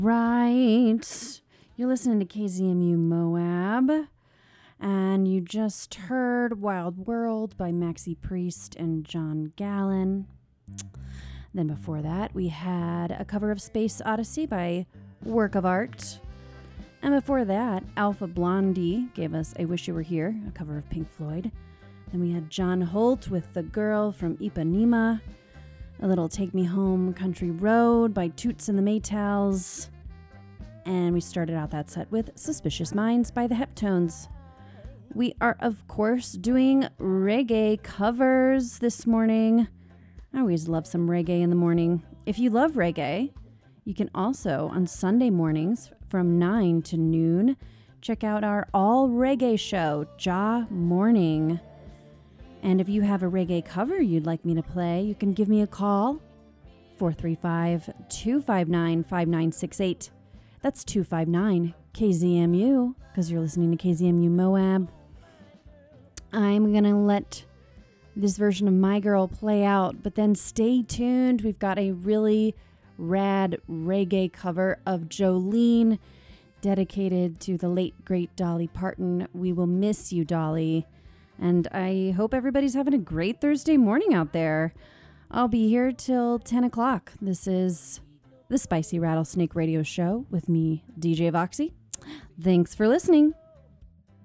Right. You're listening to KZMU Moab, and you just heard Wild World by Maxi Priest and John Gallen. Then before that, we had a cover of Space Odyssey by Work of Art. And before that, Alpha Blondie gave us I Wish You Were Here, a cover of Pink Floyd. Then we had John Holt with The Girl from Ipanema, a little Take Me Home Country Road by Toots and the Maytals. And we started out that set with Suspicious Minds by the Heptones. We are, of course, doing reggae covers this morning. I always love some reggae in the morning. If you love reggae, you can also, on Sunday mornings from 9 to noon, check out our all reggae show, Ja Morning. And if you have a reggae cover you'd like me to play, you can give me a call, 435-259-5968. That's 259 KZMU, because you're listening to KZMU Moab. I'm going to let this version of My Girl play out, but then stay tuned. We've got a really rad reggae cover of Jolene, dedicated to the late, great Dolly Parton. We will miss you, Dolly. And I hope everybody's having a great Thursday morning out there. I'll be here till 10 o'clock. This is the Spicy Rattlesnake Radio Show with me, DJ Voxy. Thanks for listening.